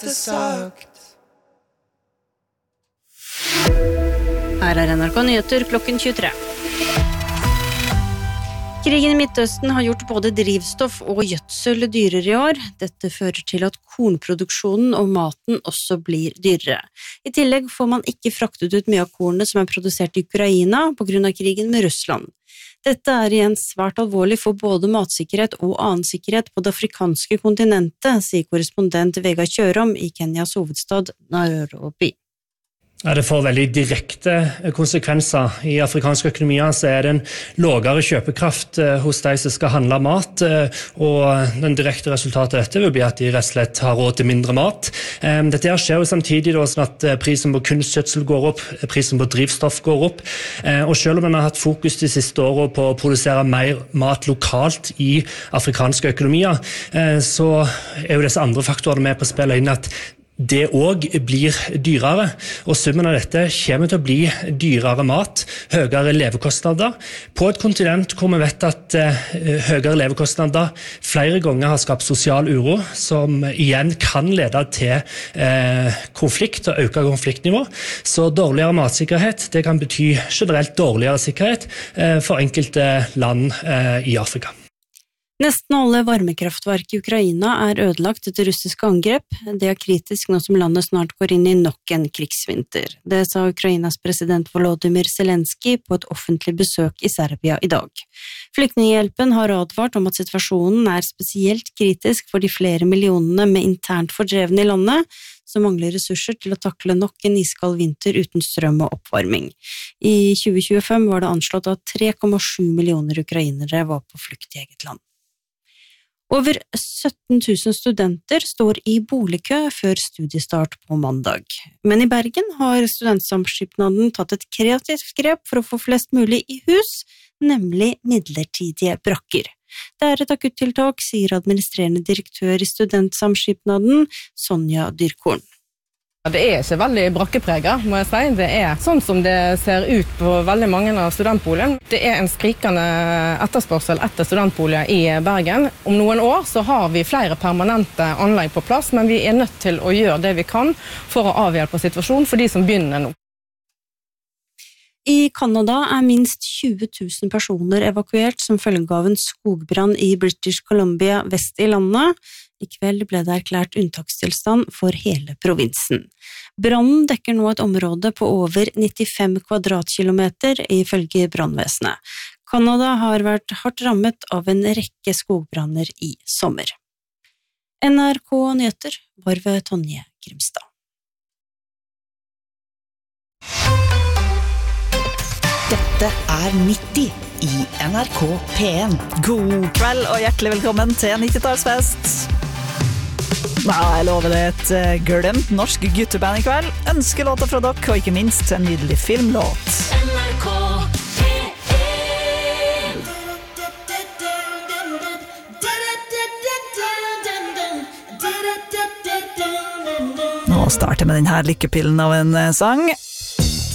sagt. Her NRK Nyheter klokken 23. Krigen i Midtøsten har gjort både drivstoff og gjødsel dyrere i år. Dette fører til at kornproduksjonen og maten også blir dyrere. I tillegg får man ikke fraktet ut mye av kornet som produsert i Ukraina på grunn av krigen med Russland. Dette igjen svært alvorlig for både matsikkerhet og annen sikkerhet på det afrikanske kontinentet, sier korrespondent Vegard Kjørom i Kenyas hovedstad Nairobi. Det får veldig direkte konsekvenser. I afrikanske økonomier så det en lavere kjøpekraft hos de som skal handle mat, og den direkte resultatet av dette vil bli at de rett og slett har råd til mindre mat. Dette skjer jo samtidig sånn at prisen på kunstgjødsel går opp, prisen på drivstoff går opp, og selv om man har hatt fokus de siste årene på å produsere mer mat lokalt i afrikanske økonomier, så jo disse andre faktorene med på å spille inn at det også blir dyrere, og summen av dette kommer til å bli dyrere mat, høyere levekostnader, på et kontinent hvor vi vet at høyere levekostnader flere ganger har skapt sosial uro, som igjen kan lede til konflikt og øke konfliktnivå. Så dårligere matsikkerhet, det kan bety generelt dårligere sikkerhet for enkelte land i Afrika. Nesten alle varmekraftverk i Ukraina ødelagt etter russiske angrep. Det kritisk nå som landet snart går inn i nok en krigsvinter. Det sa Ukrainas president Volodymyr Zelensky på et offentlig besøk i Serbia i dag. Flyktninghjelpen har advart om at situasjonen spesielt kritisk for de flere millionene med internt fordrevne i landet, som mangler ressurser til å takle nok en iskald vinter uten strøm og oppvarming. I 2025 var det anslått at 3,7 millioner ukrainere var på flukt i eget land. Over 17 000 studenter står i boligkø før studiestart på mandag. Men i Bergen har studentsamskipnaden tatt et kreativt grep for å få flest mulig i hus, nemlig midlertidige brakker. Det et akuttiltak, sier administrerende direktør i studentsamskipnaden, Sonja Dyrkorn. Det ikke veldig brakkepreget, må jeg si. Det sånn som det ser ut på veldig mange av studentboligene. Det en skrikende etterspørsel etter studentboliger i Bergen. Om noen år så har vi flere permanente anlegg på plass, men vi nødt til å gjøre det vi kan for å avhjelpe situasjonen for de som begynner nå. I Canada minst 20 000 personer evakuert som følge av en skogbrann i British Columbia vest i landet. I kveld ble det erklært unntakstilstand for hele provinsen. Brannen dekker nå et område på over 95 kvadratkilometer ifølge brannvesenet. Canada har vært hardt rammet av en rekke skogbranner i sommer. NRK Nyheter var ved Tonje Grimstad. Dette 90 i NRK P1. God kveld og hjertelig velkommen til 90-tallsfest. Jeg lover det et glemt norsk gutteband i kveld. Ønskelåter fra dere, og ikke minst en nydelig filmlåt. NRK Nå starter med denne lykkepillen av en sang.